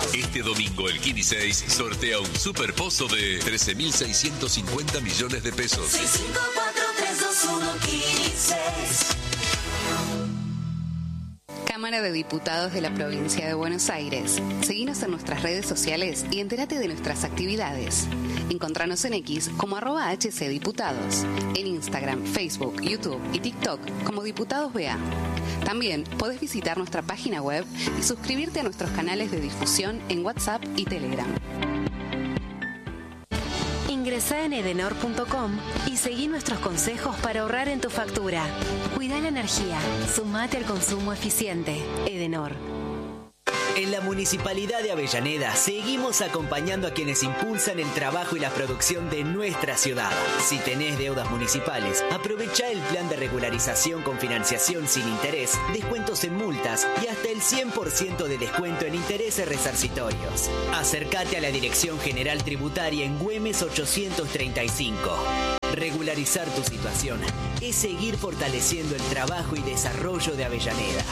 Este domingo el Kini 6 sortea un super pozo de 13.650 millones de pesos. 654-321 Kini 6. Cámara de Diputados de la Provincia de Buenos Aires. Seguinos en nuestras redes sociales y entérate de nuestras actividades. Encontranos en X como @HCDiputados, en Instagram, Facebook, YouTube y TikTok como Diputados BA. También podés visitar nuestra página web y suscribirte a nuestros canales de difusión en WhatsApp y Telegram. Ingresá en edenor.com y seguí nuestros consejos para ahorrar en tu factura. Cuida la energía, sumate al consumo eficiente. Edenor. En la Municipalidad de Avellaneda seguimos acompañando a quienes impulsan el trabajo y la producción de nuestra ciudad. Si tenés deudas municipales, aprovecha el plan de regularización con financiación sin interés, descuentos en multas y hasta el 100% de descuento en intereses resarcitorios. Acércate a la Dirección General Tributaria en Güemes 835. Regularizar tu situación es seguir fortaleciendo el trabajo y desarrollo de Avellaneda.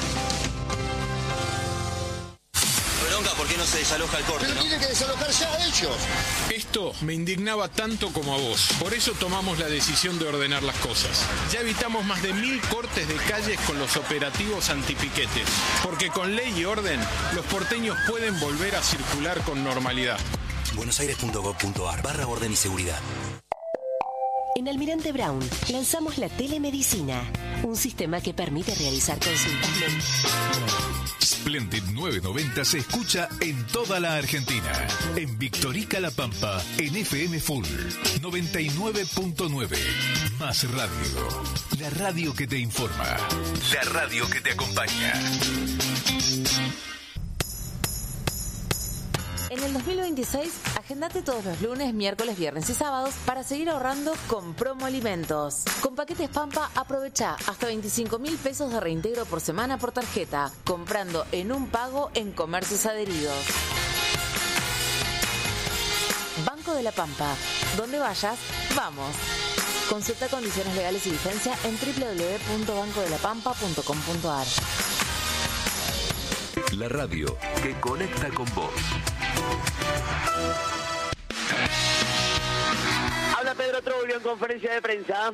¿Por qué no se desaloja el corte? Pero tiene que desalojar ya ellos. Esto me indignaba tanto como a vos. Por eso tomamos la decisión de ordenar las cosas. Ya evitamos más de 1000 cortes de calles con los operativos antipiquetes. Porque con ley y orden, los porteños pueden volver a circular con normalidad. buenosaires.gov.ar/orden y seguridad. En Almirante Brown lanzamos la telemedicina, un sistema que permite realizar consultas médicas. Splendid 990 se escucha en toda la Argentina. En Victorica La Pampa, en FM Full 99.9. Más radio. La radio que te informa. La radio que te acompaña. En el 2026, agendate todos los lunes, miércoles, viernes y sábados para seguir ahorrando con Promo Alimentos. Con paquetes Pampa, aprovecha hasta 25.000 pesos de reintegro por semana por tarjeta, comprando en un pago en comercios adheridos. Banco de la Pampa. Donde vayas, vamos. Consulta condiciones legales y vigencia en www.bancodelapampa.com.ar. La radio que conecta con vos. Habla Pedro Troglio en conferencia de prensa.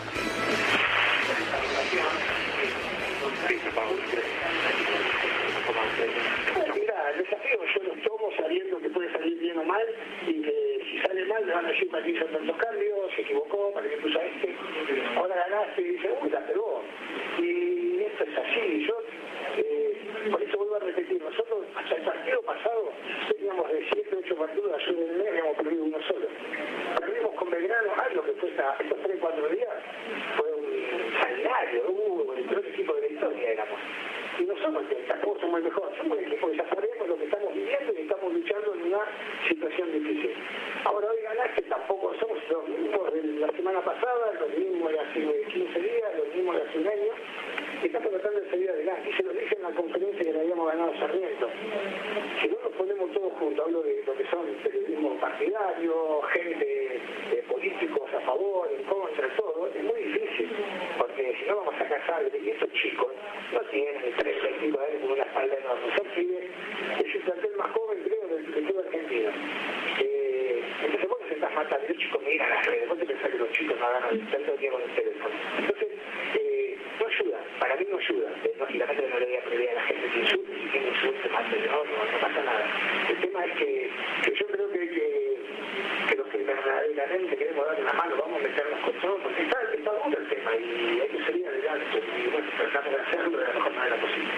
Mira, el desafío yo lo tomo sabiendo que puede salir bien o mal y que si sale mal le van a decir para qué hizo tantos cambios, se equivocó, para que tú sabiste, ahora ganaste y dices, uy, la pegó. Y esto es así, yo por eso vuelvo a repetir, nosotros hasta el partido pasado teníamos de 7 8 partidos de ayuda del mes, habíamos perdido uno solo. Perdimos con Belgrano, algo que fue estos 3-4 días, fue un sanguinario, el peor equipo de la historia éramos. Y nosotros tampoco somos el mejor, somos el equipo que ya sabemos lo que estamos viviendo y estamos luchando en una situación difícil. Ahora hoy ganaste, tampoco somos los mismos de la semana pasada, los mismos de hace 15 días, los mismos de hace un año. Estamos tratando de salir adelante. Y se lo dije en la conferencia que le habíamos ganado a Sarmiento. Si no nos ponemos todos juntos, hablo de lo que son periodismo partidario, gente, políticos a favor, en contra, todo, es muy difícil. Porque si no vamos a casar, y estos chicos no tienen 35 años con una espalda enorme. Son pibes, es el plantel más joven, creo, del fútbol argentino. Entonces vos nos estás matando, los chicos miran las redes, vos te pensás que los chicos no agarran el tanto día con el teléfono. Entonces, no ayuda, para mí no ayuda. Lógicamente no le voy a prohibir a la gente que insulte, si quiere insulte, mate, no pasa nada. El tema es que yo creo que los que verdaderamente queremos darle una mano, vamos a meternos con todo, porque está duro el tema y hay que salir adelante y bueno, tratamos de hacerlo de la mejor manera posible.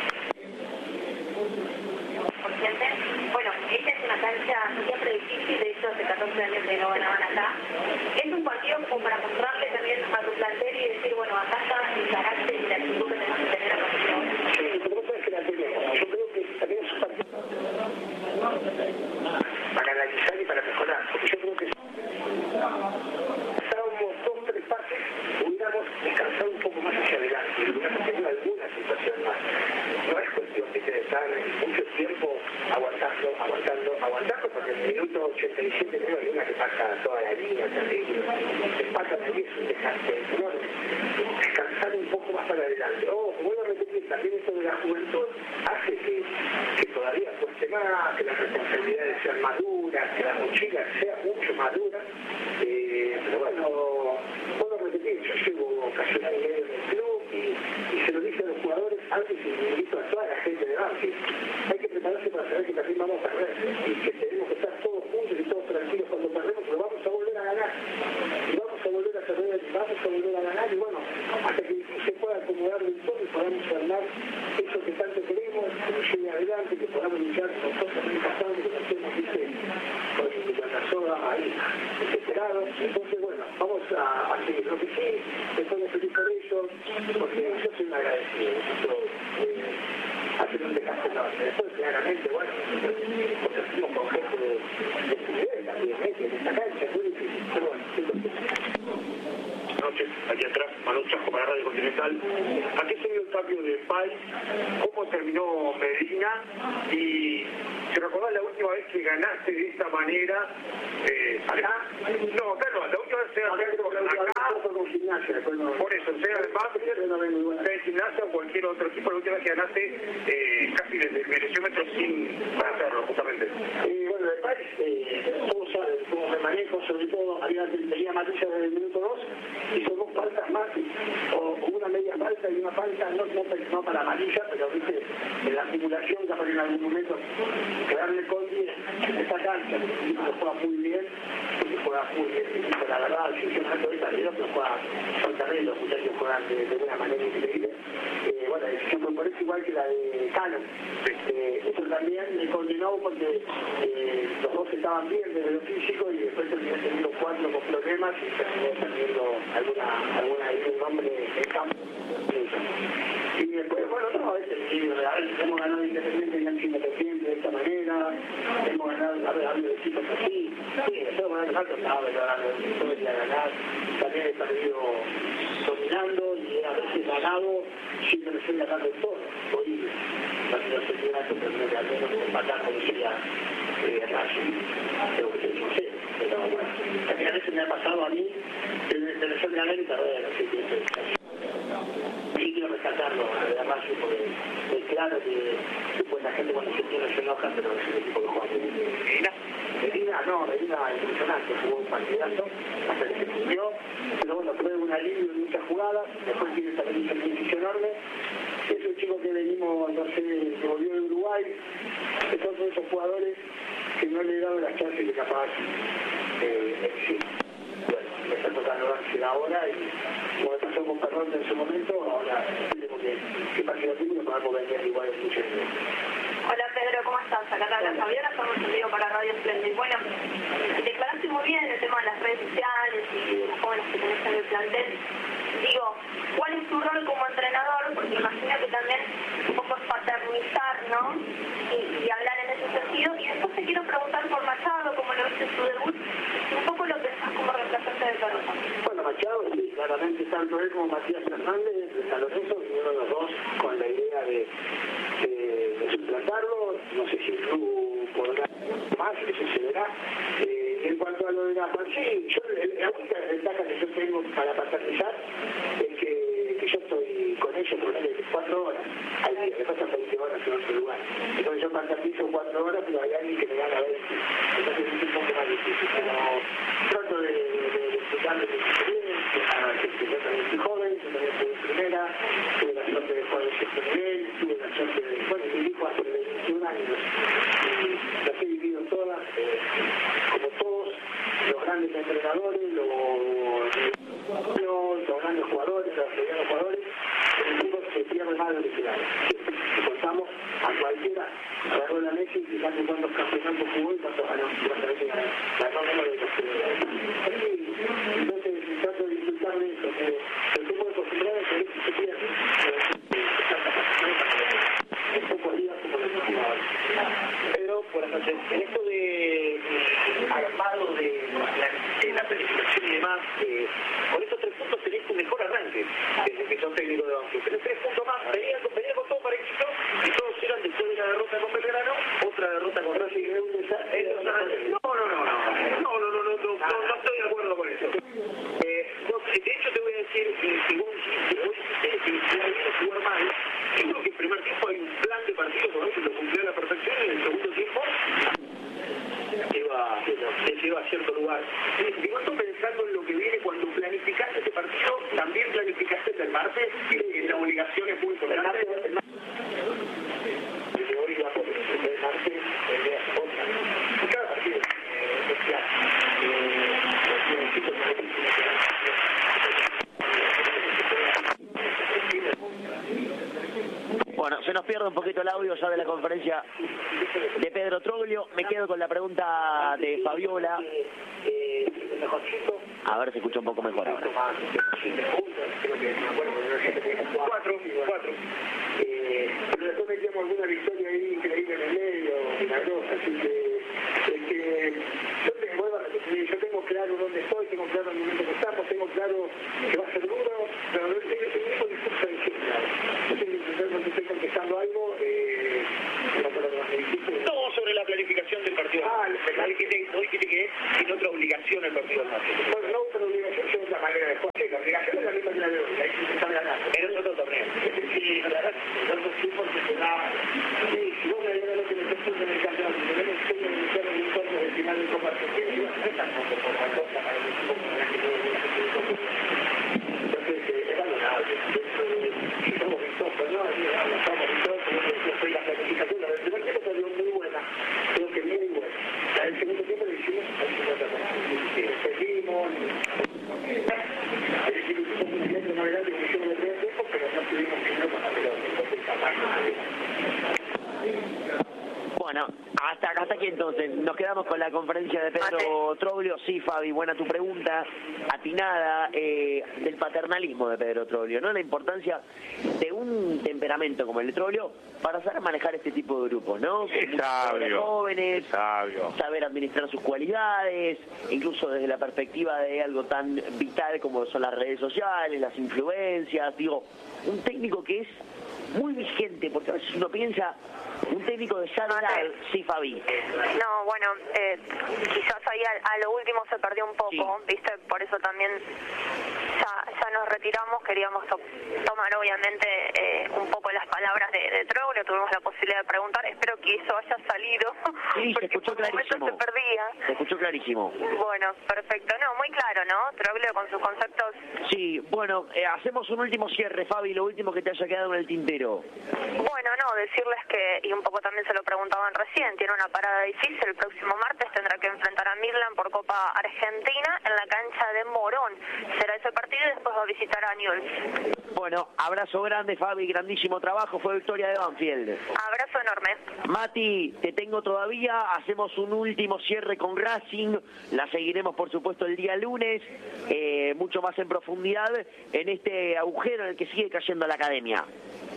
Bueno, esta es una cancha siempre difícil, de hecho hace 14 años que no ganaban acá. Es un partido como para mostrarle también a tu plantel y decir, bueno, acá está el carácter y la actitud que tenemos que tener a partir de ahora. Sí, pero vos sabés que la tenemos. Yo creo que también es un partido para analizar y para mejorar, porque yo creo que pasábamos 2-3 partes, hubiéramos descansado un poco más hacia adelante y hubiéramos tenido alguna situación más. No es cuestión de estar mucho tiempo aguantando, porque en el minuto 87 creo hay una que pasa toda la línea, terrible. Se pasa de 10 un descanso enorme. Descansar un poco más para adelante. Voy a repetir, también esto de la juventud hace que todavía cueste más, que las responsabilidades sean más duras, que la mochila sea mucho más dura. Pero bueno, puedo repetir, yo llevo casi un año y medio en el club y se lo dije a los jugadores antes y le invito a toda la gente de Banfield. Hay que prepararse para saber que también vamos a perder y que tenemos que estar todos juntos y todos tranquilos cuando perdemos, pero vamos a volver a ganar. Y vamos a volver a perder, vamos a volver a ganar y bueno, hasta que se pueda acomodar del todo y podamos armar eso que tanto queremos, que nos lleve adelante, que podamos luchar con cosas muy importantes que hacemos, ¿viste? Con la soda ahí, desesperados. Entonces, bueno, vamos a seguir. Lo que sí, estoy muy feliz por ellos, porque yo soy un agradecido. Hacer un desgaste enorme. Después, claramente, bueno, porque hacemos con gente de su nivel también, que en esta cancha es muy difícil. Pero bueno, es lo que noches, aquí atrás, Manu Chasco para Radio Continental. ¿A qué se dio el cambio de país? ¿Cómo terminó Medina? Y ¿se recordás la última vez que ganaste de esta manera? ¿Acá? No, acá no, la última vez se acá con Gimnasia. Por eso, sea de Banfield, sea de Gimnasia o cualquier otro equipo, la última vez que ganaste casi desde el mereciómetro sin hacerlo, justamente. Bueno, el país, todos saben cómo me manejo, sobre todo tenía amarilla desde el minuto 2, hizo 2 faltas más, o una media falta y una falta, no para amarilla, pero viste, en la simulación capaz en algún momento quedarle con 10 en esta cancha, el equipo juega muy bien, la verdad, yo no estoy saliendo, pero son también los muchachos juegan de una manera increíble. Bueno, la decisión fue por eso igual que la de Cano. Eso también me condenó porque los dos estaban bien desde lo físico y después terminé teniendo 4 con problemas y terminé teniendo alguna un nombre en campo. Y después, bueno, no, hemos ganado Independiente y Anti-Independiente de esta manera, hemos ganado hablando de equipos así, eso no es alto, estaba hablando de historia, ganar, también he perdido dominando y a veces ganado sin merecer ganar del todo. Hoy, cuando se tiene que terminar de al menos empatar con ella Racing, tengo que ser sincero, pero bueno, también a veces me ha pasado a mí de merecer ganar y perder, así que sí quiero rescatarlo de Racing porque es claro que después la gente cuando se tiene se enoja, pero es un equipo que juega muy bien. Medina impresionante, jugó un partidazo hasta que se cumplió, pero bueno, tuve un alivio en muchas jugadas, después tiene también un sacrificio enorme. Es un chico que venimos, no sé, que volvió de Uruguay, que son todos esos jugadores que no le he dado las chances que capaz sí. Bueno, me está tocando dársela ahora y como pasó con Perrón en su momento, ahora tenemos que pase lo mismo y podamos vender igual en muchos niveles. Hola Pedro, ¿cómo estás? Acá Carla Fabiola, estamos en vivo para Radio Splendid. Bueno, declaraste muy bien el tema de las redes sociales y de los jóvenes que tenés en el plantel. Digo, ¿cuál es tu rol como entrenador? Porque imagino que también un poco es paternizar, ¿no? Y hablar en ese sentido. Y después te quiero preguntar por Machado, cómo lo viste en su debut, y un poco lo pensás como reemplazante de Caruso. Bueno, Machado, sí, claramente tanto él como Matías Fernández de San Lorenzo vinieron los dos con la idea de suplantarlo, no sé si el club podrá más, eso se verá. En cuanto a lo de la sí, la única ventaja que yo tengo para paternizar es que yo estoy con ellos por 4 horas al día, me pasan 20 horas en otro lugar. Entonces yo paternizo 4 horas, pero hay alguien que me gana 20. Entonces es un poco más difícil, pero trato de explicarles mi experiencia, que yo también soy joven, yo también soy de primera, tuve la suerte de jugar en cierto nivel, tuve la suerte de, bueno, mi hijo hace 21 años y las he vivido todas, como todos los grandes entrenadores, los grandes jugadores, los medianos jugadores, el equipo se pierde más de lo que se gana. Si contamos a cualquiera, agarró la Messi y fíjate cuántos campeonatos jugó y cuántos ganó. Ganó menos de los que entonces trato de disfrutar de eso, que el fútbol acostumbrado es que se pierde. En pocos días como lo mencionaba. Pero, buenas noches, en esto de armado de la planificación y demás, con estos 3 puntos tenés tu mejor arranque desde que sos técnico de Banfield. Tenés 3 puntos más, venía con todo para éxito y todos eran después de la derrota con Belgrano, otra derrota con Racing. No estoy de acuerdo con eso. De hecho, te voy a decir, si vos dijiste que la viene a jugar mal, yo creo que el primer tiempo hay un plan de partido, por eso lo cumplió a la perfección, en el segundo tiempo se lleva a cierto lugar. Digo esto pensando en lo que viene, cuando planificaste este partido, también planificaste el del martes, la obligación es muy importante. Hoy va por el martes, el día otra. Cada partido es especial. Bueno, se nos pierde un poquito el audio ya de la conferencia de Pedro Troglio. Me quedo con la pregunta de Fabiola. A ver si escucha un poco mejor ahora. 4. Pero después metíamos alguna victoria ahí increíble en el medio, milagrosa, así que yo tengo claro dónde estoy, tengo claro el momento que estamos, tengo claro que va a ser duro, pero no tengo ese mismo discurso de siempre. Yo estoy contestando algo, no sobre la planificación del partido. No dijiste que tiene otra obligación el partido del martes. Bueno, no otra obligación, es otra manera de jugar. La obligación es la misma que la de hoy, ahí se está ganando. Pero es otro torneo. Sí, la verdad, nosotros sí, porque se da. Si vos me dieras lo que me presento en el campeonato, si tenemos que iniciar en un cuarto del final del Copa Argentina, no es tampoco por la cosa para el equipo con la que no entonces, es valorable. Si somos vistosos, ¿no? No somos vistosos, yo soy la planificación. La del primer tiempo salió muy buena, creo que muy buena. La del segundo tiempo le hicimos a 50%. Seguimos. Hay equipos que son muy navegantes que hicieron el primer tiempo, pero no tuvimos dinero con la pelota. Entonces, Bueno, hasta aquí entonces. Nos quedamos con la conferencia de Pedro Troglio. Sí, Fabi, buena tu pregunta. Atinada del paternalismo de Pedro Troglio, ¿no? La importancia de un temperamento como el de Troglio para saber manejar este tipo de grupos, ¿no? Sabio. Jóvenes, saber administrar sus cualidades, incluso desde la perspectiva de algo tan vital como son las redes sociales, las influencias. Digo, un técnico que es muy vigente, porque a veces uno piensa, un técnico de ya edad, sí, Fabi. No, bueno, quizás ahí a lo último se perdió un poco, ¿viste? Por eso también ya nos retiramos, queríamos tomar obviamente un poco las palabras de Troglio, tuvimos la posibilidad de preguntar, espero que eso haya salido, sí, porque se escuchó clarísimo. Se perdía. Se escuchó clarísimo. Bueno, perfecto, no, muy claro, ¿no? Troglio con sus conceptos. Sí, bueno, hacemos un último cierre, Fabi, lo último que te haya quedado en el tintero. Bueno, no, decirles que, y un poco también se lo preguntaban recién, tiene una parada difícil, el próximo martes tendrá que enfrentar a Midland por Copa Argentina en la cancha de Morón. Será ese partido y después va a visitar a Newell's. Bueno, abrazo grande, Fabi, grandísimo trabajo, fue victoria de Banfield. Abrazo enorme. Mati, te tengo todavía, hacemos un último cierre con Racing, la seguiremos por supuesto el día lunes, mucho más en profundidad en este agujero en el que sigue cayendo la academia.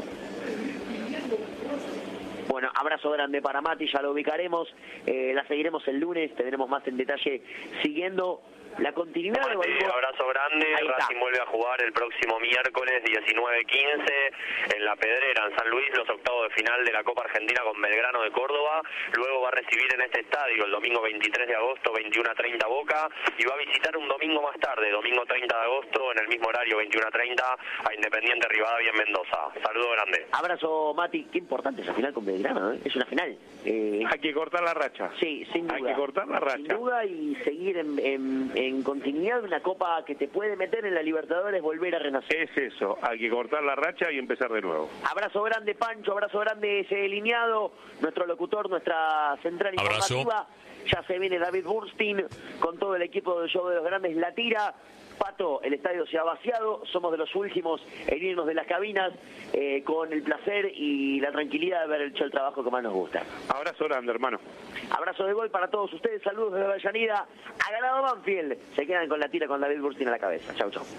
Bueno, abrazo grande para Mati, ya lo ubicaremos, la seguiremos el lunes, tendremos más en detalle siguiendo la continuidad de Balboa. Abrazo grande, Racing vuelve a jugar el próximo miércoles 19:15 en La Pedrera, en San Luis, los octavos de final de la Copa Argentina con Belgrano de Córdoba. Luego va a recibir en este estadio el domingo 23 de agosto, 21:30 Boca, y va a visitar un domingo más tarde, domingo 30 de agosto, en el mismo horario, 21:30, a Independiente Rivadavia en Mendoza. Saludo grande. Abrazo, Mati, qué importante esa final con Belgrano, ¿eh? Es una final. Hay que cortar la racha. Sí, sin duda. Hay que cortar la racha. Sin duda, y seguir en continuidad de una copa que te puede meter en la Libertadores, volver a renacer. Es eso, hay que cortar la racha y empezar de nuevo. Abrazo grande, Pancho, abrazo grande, ese delineado, nuestro locutor, nuestra central informativa. Ya se viene David Burstein con todo el equipo del Show de los Grandes, La Tira. Pato, el estadio se ha vaciado, somos de los últimos en irnos de las cabinas, con el placer y la tranquilidad de haber hecho el trabajo que más nos gusta. Abrazo grande, hermano. Abrazo de gol para todos ustedes, saludos desde Avellaneda. Ha ganado Banfield, se quedan con La Tira con David Burstein a la cabeza. Chau, chau.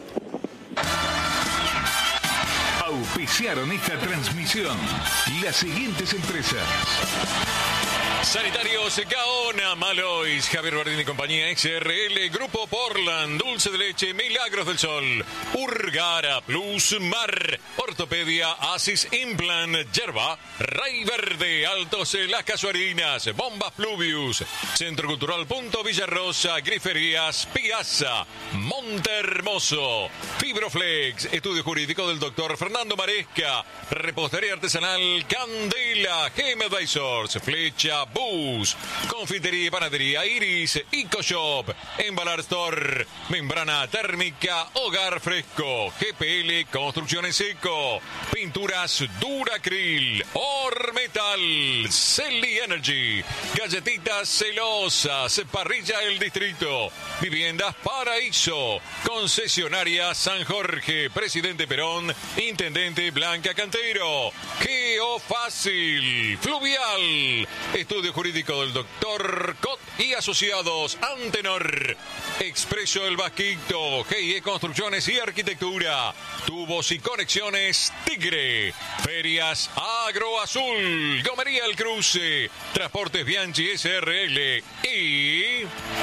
Auspiciaron esta transmisión las siguientes empresas: Sanitarios Gaona, Malois, Javier Bardini y compañía, XRL, Grupo Portland, Dulce de Leche, Milagros del Sol, Urgara, Plus Mar, Ortopedia, Asis Implant, Yerba, Ray Verde, Altos Las Casuarinas, Bombas Pluvius, Centro Cultural Punto Villarrosa, Griferías, Piazza, Montehermoso, Fibroflex, Estudio Jurídico del Dr. Fernando Maresca, Repostería Artesanal, Candela, GM Advisors, Flecha, Bus, Confitería y Panadería Iris, EcoShop, Embalar Store, Membrana Térmica, Hogar Fresco, GPL Construcciones Eco, Pinturas Duracril, Ormetal, Celi Energy, Galletitas Celosas, Parrilla El Distrito, Viviendas Paraíso, Concesionaria San Jorge, Presidente Perón, Intendente Blanca Cantero, Geofácil, Fluvial, Estudio Jurídico del Dr. Cot y Asociados, Antenor, Expreso El Vasquito, GIE Construcciones y Arquitectura, Tubos y Conexiones Tigre, Ferias Agro Azul, Gomería El Cruce, Transportes Bianchi SRL y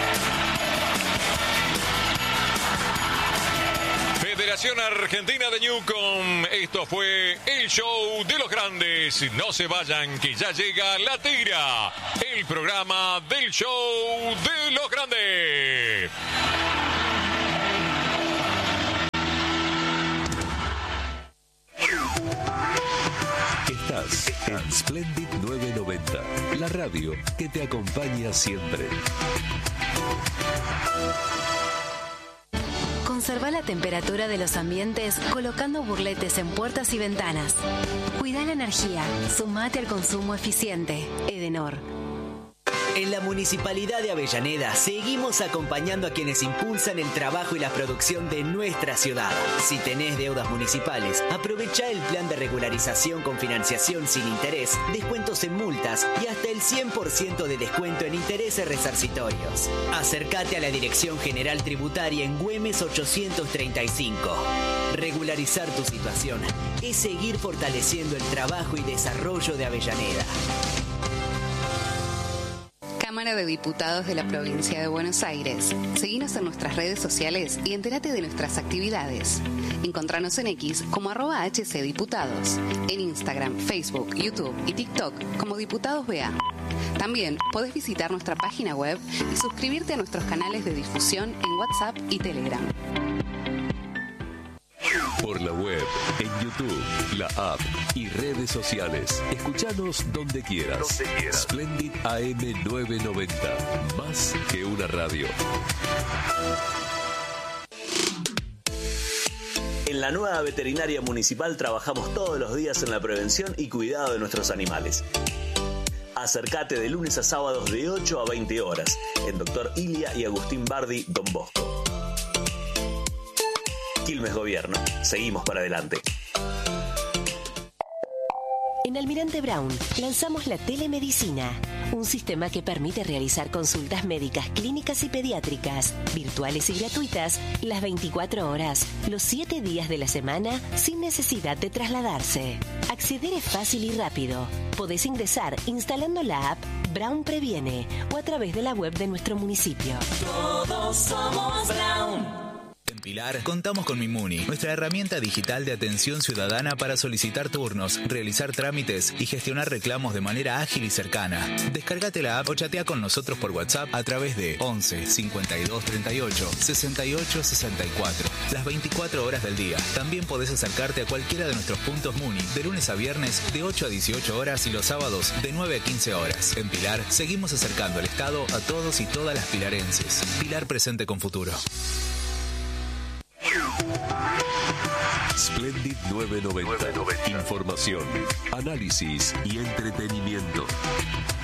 Federación Argentina de Newcom. Esto fue el show de los grandes. No se vayan, que ya llega La Tira, el programa del show de los grandes. Estás en Splendid 990, la radio que te acompaña siempre. Conserva la temperatura de los ambientes colocando burletes en puertas y ventanas. Cuida la energía. Sumate al consumo eficiente. Edenor. En la Municipalidad de Avellaneda seguimos acompañando a quienes impulsan el trabajo y la producción de nuestra ciudad. Si tenés deudas municipales, aprovecha el plan de regularización con financiación sin interés, descuentos en multas y hasta el 100% de descuento en intereses resarcitorios. Acércate a la Dirección General Tributaria en Güemes 835. Regularizar tu situación es seguir fortaleciendo el trabajo y desarrollo de Avellaneda. Cámara de Diputados de la Provincia de Buenos Aires. Seguinos en nuestras redes sociales y entérate de nuestras actividades. Encontranos en X como @HCDiputados, en Instagram, Facebook, YouTube y TikTok como Diputados BA. También podés visitar nuestra página web y suscribirte a nuestros canales de difusión en WhatsApp y Telegram. Por la web, en YouTube, la app y redes sociales. Escuchanos donde quieras. Splendid AM 990. Más que una radio. En la nueva veterinaria municipal trabajamos todos los días en la prevención y cuidado de nuestros animales. Acércate de lunes a sábados de 8 a 20 horas en Dr. Ilia y Agustín Bardi, Don Bosco. Quilmes Gobierno. Seguimos para adelante. En Almirante Brown lanzamos la telemedicina, un sistema que permite realizar consultas médicas, clínicas y pediátricas, virtuales y gratuitas, las 24 horas, los 7 días de la semana, sin necesidad de trasladarse. Acceder es fácil y rápido. Podés ingresar instalando la app Brown Previene o a través de la web de nuestro municipio. Todos somos Brown. En Pilar contamos con Mimuni, nuestra herramienta digital de atención ciudadana para solicitar turnos, realizar trámites y gestionar reclamos de manera ágil y cercana. Descárgate la app o chatea con nosotros por WhatsApp a través de 11 52 38 68 64, las 24 horas del día. También podés acercarte a cualquiera de nuestros puntos Muni de lunes a viernes de 8 a 18 horas y los sábados de 9 a 15 horas. En Pilar seguimos acercando el Estado a todos y todas las pilarenses. Pilar presente con futuro. Splendid 990. Información, análisis y entretenimiento.